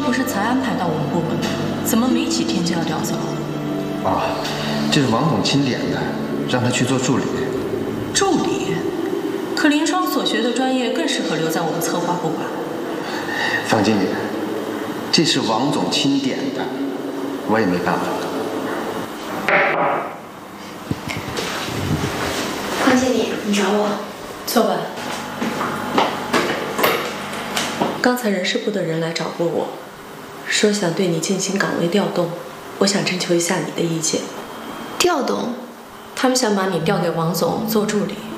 不是才安排到我们部门吗？怎么没几天就要调走？ 啊，这是王总钦点的，让他去做助理。 助理？可林双所学的专业更适合留在我们策划部吧？ 方经理，这是王总钦点的，我也没办法。 方经理，你找我？ 坐吧。刚才人事部的人来找过我，说想对你进行岗位调动，我想征求一下你的意见。 调动？ 他们想把你调给王总做助理。